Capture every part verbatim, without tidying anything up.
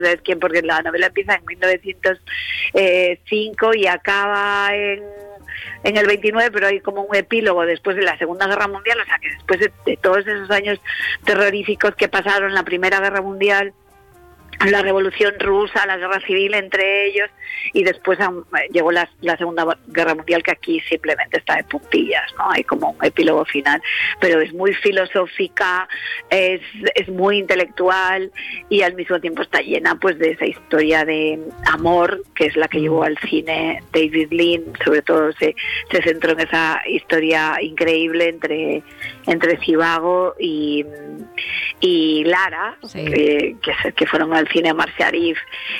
¿sabes quién? Porque la novela empieza en mil novecientos cinco y acaba en, en el veintinueve, pero hay como un epílogo después de la Segunda Guerra Mundial, o sea que después de, de todos esos años terroríficos que pasaron, la Primera Guerra Mundial, la Revolución Rusa, la Guerra Civil entre ellos, y después um, llegó la, la Segunda Guerra Mundial, que aquí simplemente está de puntillas, ¿no? Hay como un epílogo final, pero es muy filosófica, es, es muy intelectual y al mismo tiempo está llena pues de esa historia de amor, que es la que llevó al cine David Lean. Sobre todo se, se centró en esa historia increíble entre, entre Zivago y, y Lara, sí. que, que, que fueron al cine Marcia Arif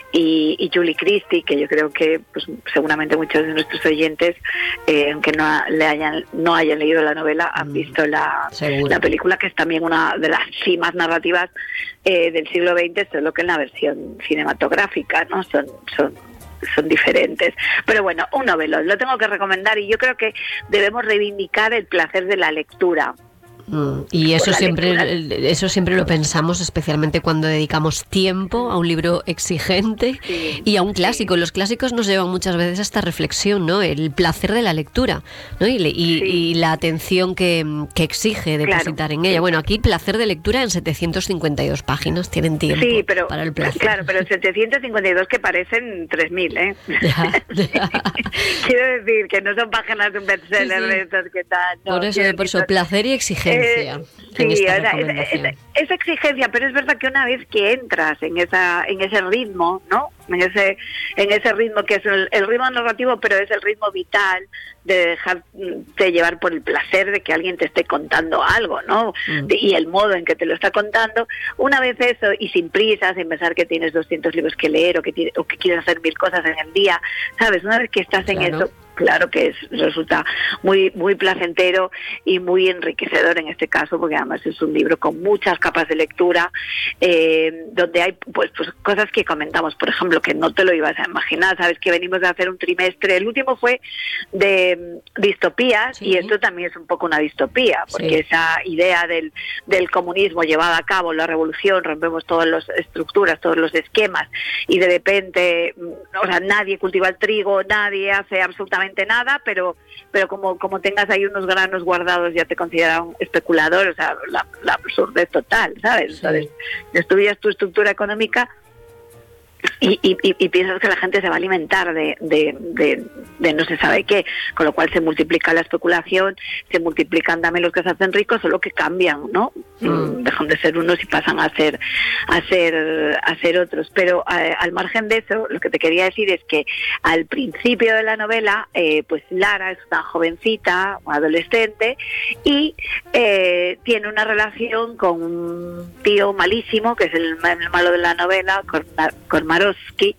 y, y Julie Christie, que yo creo que pues, seguramente muchos de nuestros oyentes, eh, aunque no le hayan no hayan leído la novela, han visto la, la película, que es también una de las cimas narrativas eh, del siglo veinte, solo que en la versión cinematográfica, ¿no? Son, son son diferentes. Pero bueno, un novelón, lo tengo que recomendar, y yo creo que debemos reivindicar el placer de la lectura. Mm, y eso siempre, eso siempre lo pensamos, especialmente cuando dedicamos tiempo a un libro exigente, sí, y a un clásico. Sí. Los clásicos nos llevan muchas veces a esta reflexión, ¿no? El placer de la lectura, ¿no? Y, y, sí. y la atención que, que exige depositar, claro, en ella. Bueno, aquí placer de lectura en setecientas cincuenta y dos páginas, tienen tiempo, sí, pero, para el placer. Claro, pero setecientas cincuenta y dos que parecen tres mil, ¿eh? Ya, ya. Quiero decir que no son páginas de un bestseller, sí, sí, de estos que tal. No, por eso, por eso, placer y exigencia. Eh, sí, esa, esa, esa exigencia, pero es verdad que una vez que entras en esa en ese ritmo, ¿no? En ese en ese ritmo que es el, el ritmo narrativo, pero es el ritmo vital de dejarte llevar por el placer de que alguien te esté contando algo, ¿no? Mm. De, y el modo en que te lo está contando. Una vez eso, y sin prisa, sin pensar que tienes doscientos libros que leer o que, tiene, o que quieres hacer mil cosas en el día, ¿sabes? Una vez que estás en claro. eso, claro que es, resulta muy muy placentero y muy enriquecedor en este caso, porque además es un libro con muchas capas de lectura, eh, donde hay pues, pues cosas que comentamos, por ejemplo, que no te lo ibas a imaginar. Sabes que venimos de hacer un trimestre, el último fue de distopías, sí, y esto también es un poco una distopía, porque sí, esa idea del, del comunismo llevada a cabo, la revolución, rompemos todas las estructuras, todos los esquemas, y de repente, o sea, nadie cultiva el trigo, nadie hace absolutamente nada, pero pero como como tengas ahí unos granos guardados ya te consideran un especulador, o sea, la, la absurdez total, ¿sabes? Sí. Entonces, estudias tu estructura económica Y, y, y piensas que la gente se va a alimentar de, de, de, de no se sabe qué, con lo cual se multiplica la especulación, se multiplican también los que se hacen ricos, solo que cambian, ¿no? Mm. Dejan de ser unos y pasan a ser a ser a ser otros. Pero eh, al margen de eso, lo que te quería decir es que al principio de la novela, eh, pues Lara es una jovencita, una adolescente, y eh, tiene una relación con un tío malísimo, que es el, el malo de la novela, con, con Marowski,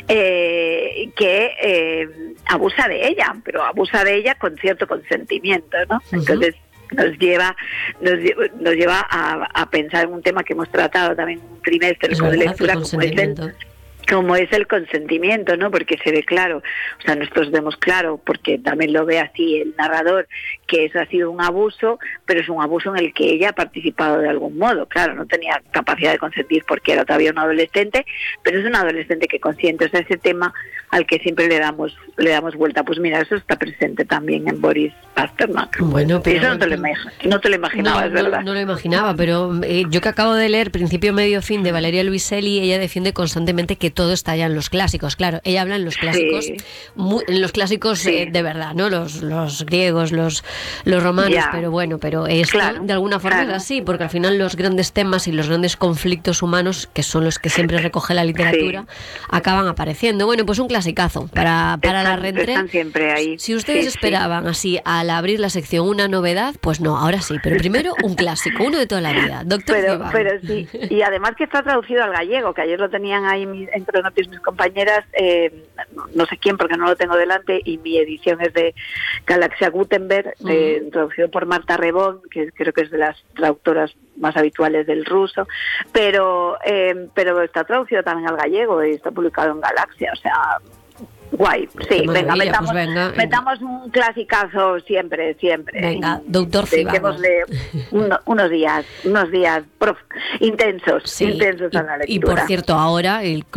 eh, que eh, abusa de ella, pero abusa de ella con cierto consentimiento, ¿no? Uh-huh. Entonces nos lleva nos, nos lleva a, a pensar en un tema que hemos tratado también en un trimestre de lectura, como es el como es el consentimiento, ¿no? Porque se ve claro, o sea, nosotros vemos claro, porque también lo ve así el narrador, que eso ha sido un abuso, pero es un abuso en el que ella ha participado de algún modo. Claro, no tenía capacidad de consentir porque era todavía una adolescente, pero es una adolescente que consiente. O sea, ese tema al que siempre le damos le damos vuelta. Pues mira, eso está presente también en Boris Pasternak. Bueno, pero... Eso no te lo, no te lo imaginabas, no, ¿verdad? No, no lo imaginaba, pero eh, yo que acabo de leer Principio, Medio, Fin de Valeria Luiselli, ella defiende constantemente que todo está ya en los clásicos. Claro, ella habla en los clásicos, sí, muy, en los clásicos sí, eh, de verdad, ¿no? Los, los griegos, los, los romanos, ya, pero bueno, pero esto claro, de alguna forma claro. es así, porque al final los grandes temas y los grandes conflictos humanos, que son los que siempre recoge la literatura, sí, acaban apareciendo. Bueno, pues un clasicazo para, para están, la rentré. Están siempre ahí. Si ustedes sí, esperaban sí. así al abrir la sección una novedad, pues no, ahora sí, pero primero un clásico, uno de toda la vida, Doctor Pero, Zivago. pero sí, y además que está traducido al gallego, que ayer lo tenían ahí en Cronopios mis compañeras, eh, no sé quién porque no lo tengo delante, y mi edición es de Galaxia Gutenberg, uh-huh. eh, traducido por Marta Rebón, que creo que es de las traductoras más habituales del ruso, pero eh, pero está traducido también al gallego y está publicado en Galaxia, o sea, guay, sí, venga, metamos, pues venga, metamos un clasicazo siempre, siempre. Venga, Doctor Zivago. Uno, unos días, unos días prof, intensos, sí, intensos y, a la lectura. Y por cierto, ahora el